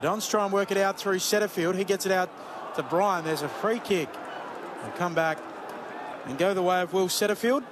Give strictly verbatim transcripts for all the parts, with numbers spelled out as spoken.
Don's try and work it out through Setterfield. He gets it out to Brian. There's a free kick. They'll come back and go the way of Will Setterfield.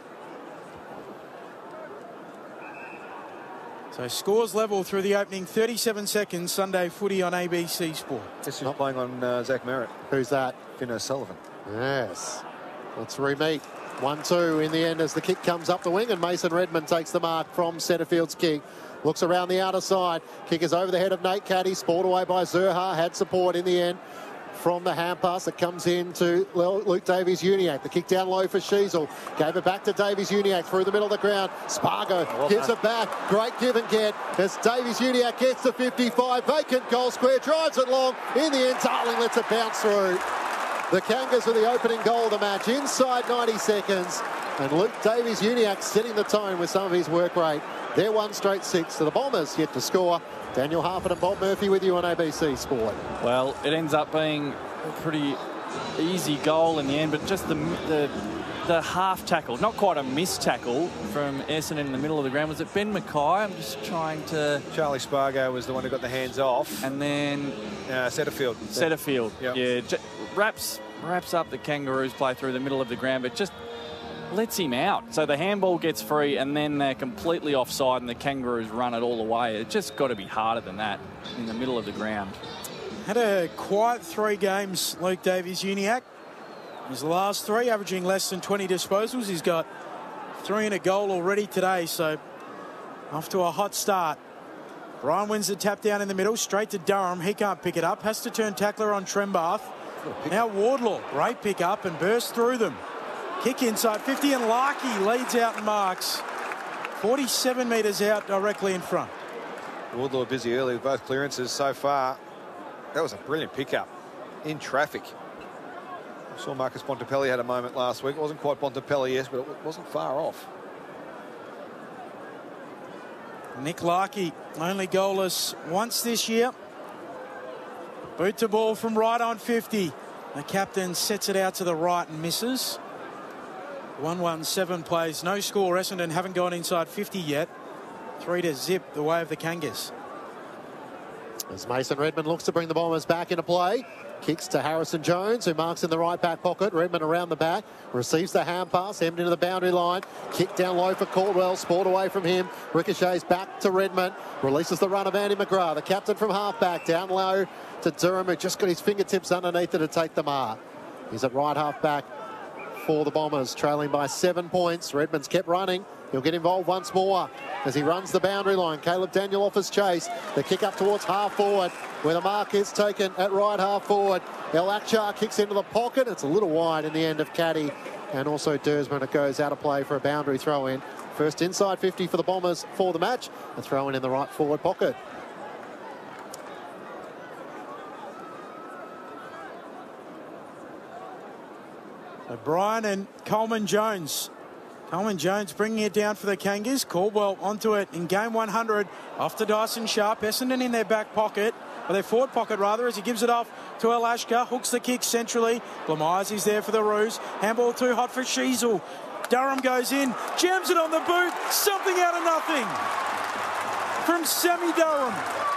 So scores level through the opening thirty-seven seconds. Sunday footy on A B C Sport. This is not playing on uh, Zach Merritt. Who's that? Finn O'Sullivan. Yes. Let's re-meet. one two in the end as the kick comes up the wing, and Mason Redmond takes the mark from Setterfield's kick. Looks around the outer side. Kick is over the head of Nate Caddy. Sport away by Zurha. Had support in the end from the hand pass that comes in to Luke Davies-Uniacke. The kick down low for Sheasel. Gave it back to Davies-Uniacke through the middle of the ground. Spargo well gives done. it back. Great give and get as Davies-Uniacke gets to fifty-five. Vacant goal square. Drives it long. In the end, Darling lets it bounce through. The Kangas with the opening goal of the match inside ninety seconds. And Luke Davies-Uniacke setting the tone with some of his work rate. They're one straight six to the Bombers yet to score. Daniel Harford and Bob Murphy with you on A B C Sport. Well, it ends up being a pretty easy goal in the end, but just the the, the half tackle, not quite a missed tackle from Essendon in the middle of the ground. Was it Ben Mackay? I'm just trying to... Charlie Spargo was the one who got the hands off. And then... Uh, Setterfield. Setterfield, yep. yeah. Wraps, wraps up the Kangaroos play through the middle of the ground, but just lets him out. So the handball gets free and then they're completely offside and the Kangaroos run it all the way. It's just got to be harder than that in the middle of the ground. Had a quiet three games, Luke Davies-Uniacke. His last three, averaging less than twenty disposals. He's got three and a goal already today, so off to a hot start. Brian wins the tap down in the middle, straight to Durham. He can't pick it up. Has to turn tackler on Trembath. Now Wardlaw, great pick up and burst through them. Kick inside fifty and Larkey leads out and marks. forty-seven metres out directly in front. Wardlaw busy early with both clearances so far. That was a brilliant pickup in traffic. I saw Marcus Bontempelli had a moment last week. It wasn't quite Bontempelli, yes, but it wasn't far off. Nick Larkey, only goalless once this year. Boot to ball from right on fifty. The captain sets it out to the right and misses. one one seven plays, no score. Essendon haven't gone inside fifty yet. Three to zip the way of the Kangas. As Mason Redmond looks to bring the Bombers back into play. Kicks to Harrison Jones, who marks in the right back pocket. Redmond around the back, receives the hand pass, hemmed into the boundary line. Kick down low for Caldwell, Sport away from him. Ricochets back to Redmond, releases the run of Andy McGrath, the captain from half-back, down low to Durham, who just got his fingertips underneath it to take the mark. He's at right half-back for the Bombers, trailing by seven points. Redmond's kept running. He'll get involved once more as he runs the boundary line. Caleb Daniel offers chase. The kick up towards half forward, where the mark is taken at right half forward. El Akshar kicks into the pocket. It's a little wide in the end of Caddy. And also Dersman. It goes out of play for a boundary throw in. First inside fifty for the Bombers for the match. A throw in in the right forward pocket. O'Brien and Coleman Jones. Coleman Jones bringing it down for the Kangas. Caldwell onto it in game one hundred. Off to Dyson Sharp. Essendon in their back pocket, or their forward pocket rather, as he gives it off to El Ashkar. Hooks the kick centrally. Blamires is there for the Roos. Handball too hot for Sheasel. Durham goes in. Jams it on the boot. Something out of nothing from Sammy Durham.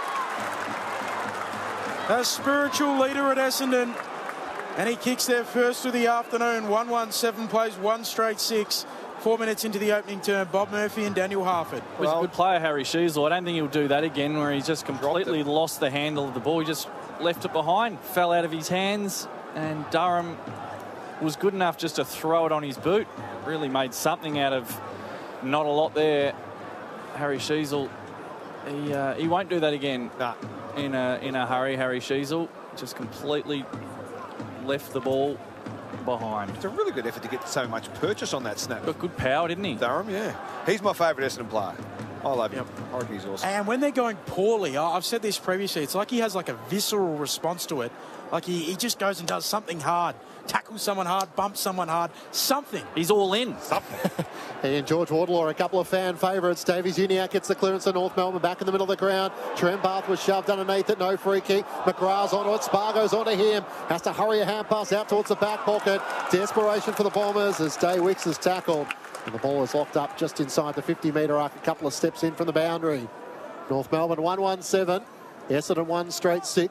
A spiritual leader at Essendon. And he kicks their first of the afternoon. one one seven plays one straight six. Four minutes into the opening term, Bob Murphy and Daniel Harford. Was a good player, Harry Sheasel. I don't think he'll do that again, where he's just completely lost the handle of the ball. He just left it behind, fell out of his hands, and Durham was good enough just to throw it on his boot. Really made something out of not a lot there. Harry Sheasel, he uh, he won't do that again. Nah. In a in a hurry, Harry Sheasel just completely left the ball behind. It's a really good effort to get so much purchase on that snap. Got good power, didn't he? Durham, yeah. He's my favourite Essendon player. I love him. Yep. I reckon he's awesome. And when they're going poorly, I've said this previously, it's like he has like a visceral response to it. Like he, he just goes and does something hard. Tackles someone hard, bumps someone hard, something. He's all in. Something. He and George Wardlaw, a couple of fan favourites. Davies-Uniacke gets the clearance to North Melbourne, back in the middle of the ground. Trembath was shoved underneath it, no free kick. McGrath's onto it, Spargo's onto him. Has to hurry a hand pass out towards the back pocket. Desperation for the Bombers as Day Wicks is tackled. And the ball is locked up just inside the fifty metre arc, a couple of steps in from the boundary. North Melbourne one one seven. Essendon won straight six.